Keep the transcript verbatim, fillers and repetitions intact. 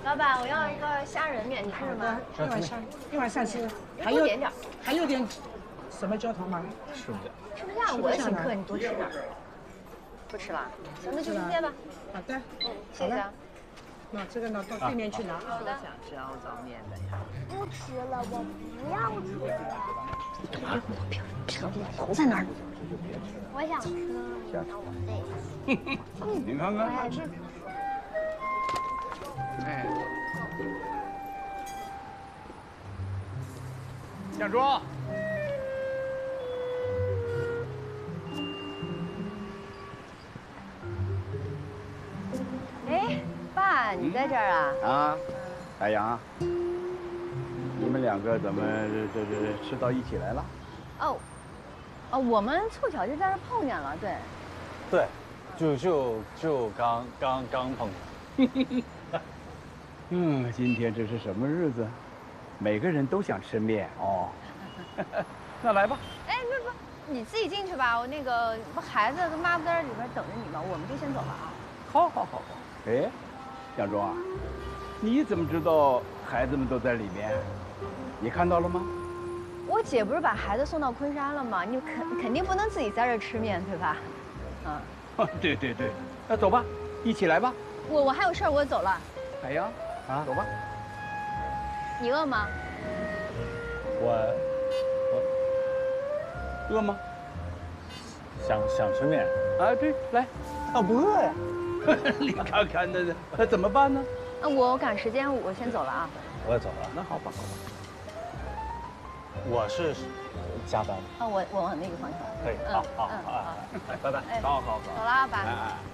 老板，我要一个虾仁面，你吃什么？ 一碗上，一碗上吃。还多有点点。 还有点什么焦糖吗？ 吃不下。 吃不下，我请客，你多吃点。不吃了，行，那就这些吧。 好的， 嗯，谢谢啊。 那这个呢，到对面去拿。 好的。 想吃熬糟面的呀。 不吃了，我不要吃了。 别老头在那儿呢。 我想吃，让我累。 您看看。 我爱吃。 哎。向庄。 哎，爸，你在这儿啊？ 啊，海洋，你们两个怎么这这这吃到一起来了？ 哦，哦，我们凑巧就在这碰见了，对。 对，就就就刚刚刚碰见。 嗯，今天这是什么日子？每个人都想吃面哦。那来吧。 哎，不不，你自己进去吧。我那个不孩子跟妈不在这里边等着你吗？我们就先走了啊。 好，好，好，好。哎，向忠啊，你怎么知道孩子们都在里面？你看到了吗？ 我姐不是把孩子送到昆山了吗？你肯肯定不能自己在这吃面，对吧？ 嗯。对对对，那走吧，一起来吧。 我我还有事儿，我走了。 海洋，啊，走吧。 你饿吗？ 我我饿吗？ 想想吃面。 啊，对，来。 啊，不饿呀。 你看看那那怎么办呢？ 啊，我赶时间，我先走了啊。 我也走了。 那好吧，好吧。 我是加班。 啊，我我往那个方向。 可以，好好好，拜拜。 好好好。 走了啊，爸。 哎哎。